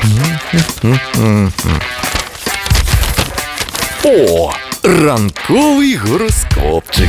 О, ранковий гороскопчик.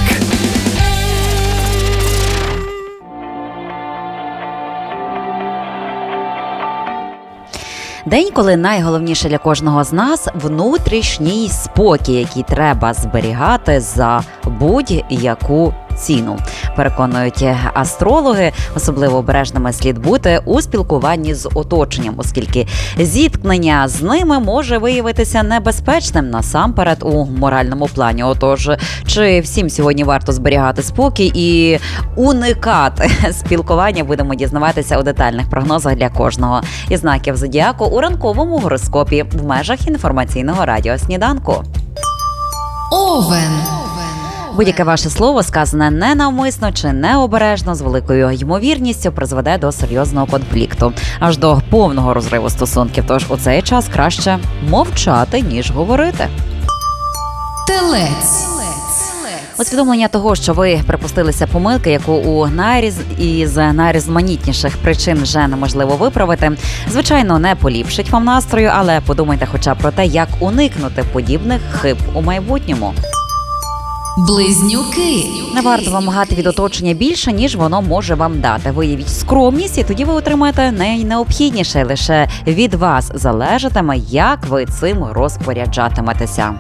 День, коли найголовніше для кожного з нас – внутрішній спокій, який треба зберігати за будь-яку ціну. Переконують астрологи, особливо обережними слід бути у спілкуванні з оточенням, оскільки зіткнення з ними може виявитися небезпечним насамперед у моральному плані. Отож, чи всім сьогодні варто зберігати спокій і уникати спілкування, будемо дізнаватися у детальних прогнозах для кожного із знаків зодіаку у ранковому гороскопі в межах інформаційного радіосніданку. Овен. Будь-яке ваше слово, сказане ненавмисно чи необережно, з великою ймовірністю призведе до серйозного конфлікту, аж до повного розриву стосунків. Тож у цей час краще мовчати, ніж говорити. Телець. Усвідомлення того, що ви припустилися помилки, яку із найрізноманітніших причин вже неможливо виправити, звичайно, не поліпшить вам настрою, але подумайте хоча б про те, як уникнути подібних хиб у майбутньому. Близнюки. Не варто вимагати від оточення більше, ніж воно може вам дати. Виявіть скромність, і тоді ви отримаєте найнеобхідніше. Лише від вас залежатиме, як ви цим розпоряджатиметеся.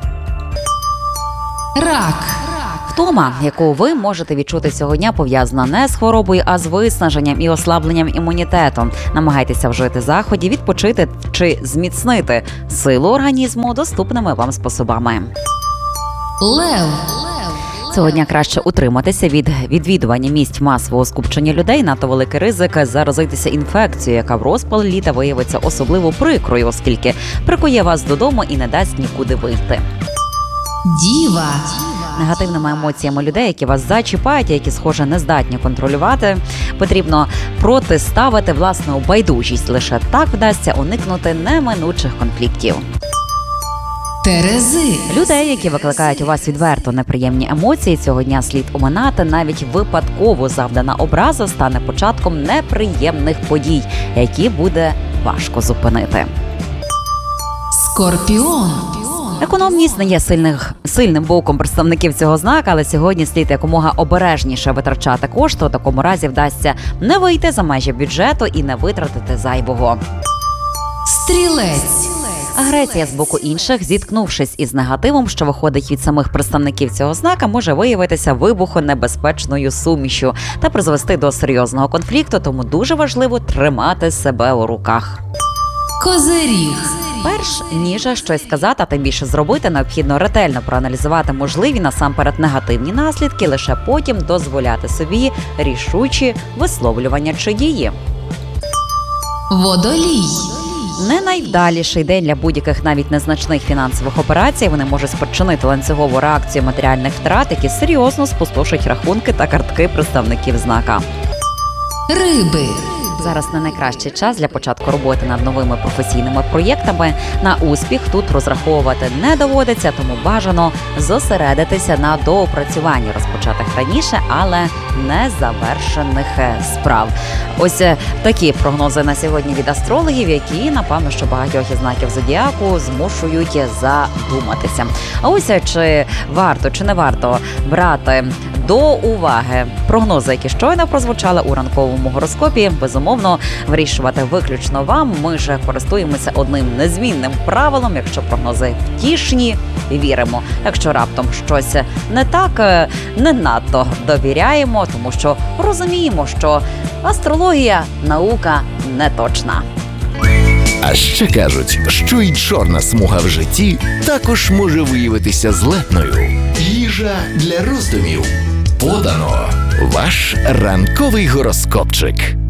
Рак. Втома, яку ви можете відчути цього дня, пов'язана не з хворобою, а з виснаженням і ослабленням імунітету. Намагайтеся вжити заходів, відпочити чи зміцнити силу організму доступними вам способами. Лев. Цього дня краще утриматися від відвідування місць масового скупчення людей. Надто великий ризик заразитися інфекцією, яка в розпал літа виявиться особливо прикрою, оскільки прикує вас додому і не дасть нікуди вийти. Діва. Негативними емоціями людей, які вас зачіпають, які, схоже, не здатні контролювати, потрібно протиставити власну байдужість. Лише так вдасться уникнути неминучих конфліктів. Терези. Людей, які викликають у вас відверто неприємні емоції, цього дня слід оминати. Навіть випадково завдана образа стане початком неприємних подій, які буде важко зупинити. Скорпіон. Економність не є сильним боком представників цього знака, але сьогодні слід якомога обережніше витрачати кошти. У такому разі вдасться не вийти за межі бюджету і не витратити зайвого. Стрілець. Агресія з боку інших, зіткнувшись із негативом, що виходить від самих представників цього знака, може виявитися вибухонебезпечною сумішю та призвести до серйозного конфлікту, тому дуже важливо тримати себе у руках. Козиріг. Перш ніж щось сказати, а тим більше зробити, необхідно ретельно проаналізувати можливі насамперед негативні наслідки, лише потім дозволяти собі рішучі висловлювання чи дії. Водолій. Не найвдаліший день для будь-яких навіть незначних фінансових операцій. Вони можуть спричинити ланцюгову реакцію матеріальних втрат, які серйозно спустошать рахунки та картки представників знака. Риби. Зараз не найкращий час для початку роботи над новими професійними проєктами. На успіх тут розраховувати не доводиться, тому бажано зосередитися на доопрацюванні розпочатих раніше, але не завершених справ. Ось такі прогнози на сьогодні від астрологів, які, напевно, що багатьох із знаків зодіаку змушують задуматися. А ось чи варто, чи не варто брати до уваги прогнози, які щойно прозвучали у ранковому гороскопі, безумовно, вирішувати виключно вам. Ми ж користуємося одним незмінним правилом: якщо прогнози втішні, віримо. Якщо раптом щось не так, не надто довіряємо, тому що розуміємо, що астрологія – наука не точна. А ще кажуть, що й чорна смуга в житті також може виявитися злетною. Їжа для роздумів. Подано. Ваш ранковий гороскопчик.